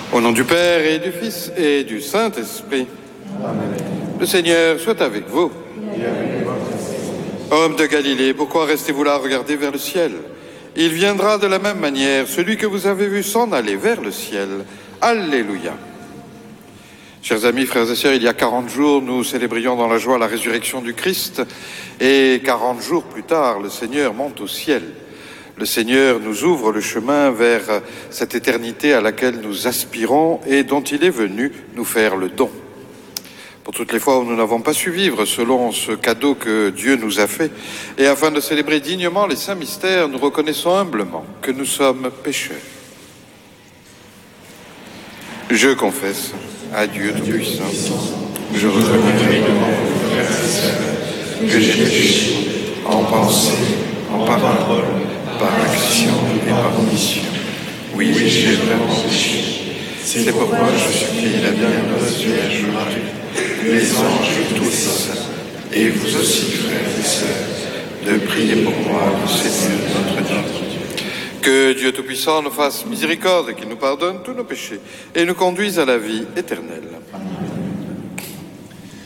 Au nom du Père et du Fils et du Saint-Esprit. Amen. Le Seigneur soit avec vous. Hommes de Galilée, pourquoi restez-vous là à regarder vers le ciel? Il viendra de la même manière, celui que vous avez vu s'en aller vers le ciel. Alléluia. Chers amis, frères et sœurs, il y a 40 jours, nous célébrions dans la joie la résurrection du Christ. Et 40 jours plus tard, le Seigneur monte au ciel. Le Seigneur nous ouvre le chemin vers cette éternité à laquelle nous aspirons et dont il est venu nous faire le don. Pour toutes les fois où nous n'avons pas su vivre selon ce cadeau que Dieu nous a fait, et afin de célébrer dignement les saints mystères, nous reconnaissons humblement que nous sommes pécheurs. Je confesse à Dieu Tout-Puissant, Je reconnais devant frères et sœurs que j'ai péché en pensée, en parole, par action et par omission. Oui, j'ai vraiment péché. C'est pourquoi je supplie la bienheureuse Vierge Marie, les anges tous les saints, et vous aussi, frères et sœurs, de prier pour moi, le Seigneur notre Dieu. que Dieu Tout-Puissant nous fasse miséricorde et qu'il nous pardonne tous nos péchés et nous conduise à la vie éternelle. Amen.